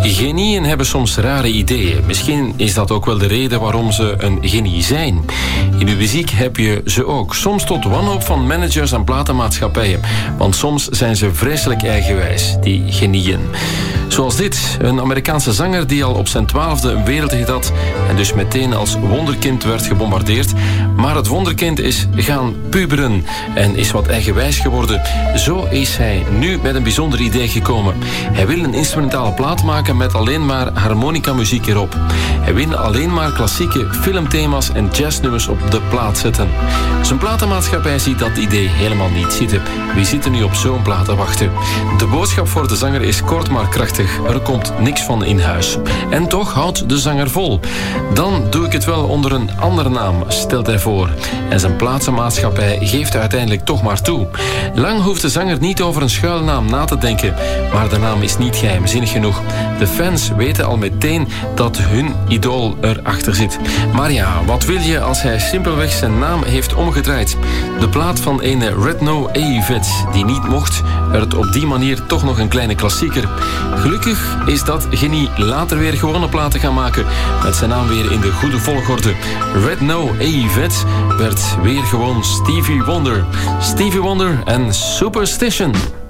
Genieën hebben soms rare ideeën. Misschien is dat ook wel de reden waarom ze een genie zijn. In de muziek heb je ze ook. Soms tot wanhoop van managers en platenmaatschappijen. Want soms zijn ze vreselijk eigenwijs, die genieën. Zoals dit, een Amerikaanse zanger die al op zijn 12e een wereldhit had en dus meteen als wonderkind werd gebombardeerd. Maar het wonderkind is gaan puberen en is wat eigenwijs geworden. Zo is hij nu met een bijzonder idee gekomen. Hij wil een instrumentale plaat maken met alleen maar harmonica-muziek erop. Hij wil alleen maar klassieke filmthema's en jazznummers op de plaat zetten. Zijn platenmaatschappij ziet dat idee helemaal niet zitten. Wie zit er nu op zo'n plaat te wachten? De boodschap voor de zanger is kort maar krachtig. Er komt niks van in huis. En toch houdt de zanger vol. Dan doe ik het wel onder een andere naam, stelt hij voor. En zijn platenmaatschappij geeft uiteindelijk toch maar toe. Lang hoeft de zanger niet over een schuilnaam na te denken. Maar de naam is niet geheimzinnig genoeg. De fans weten al meteen dat hun idool erachter zit. Maar ja, wat wil je als hij simpelweg zijn naam heeft omgedraaid? De plaat van ene Redno Eyvet, die niet mocht, werd op die manier toch nog een kleine klassieker. Gelukkig is dat genie later weer gewone platen gaan maken, met zijn naam weer in de goede volgorde. Redno Eyvet werd weer gewoon Stevie Wonder. Stevie Wonder en Superstition.